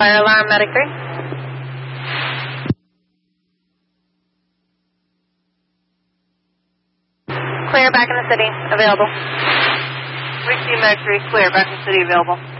Fire alarm, medic 3. Clear, back in the city, available. We've seen medic 3, clear, back in the city, available.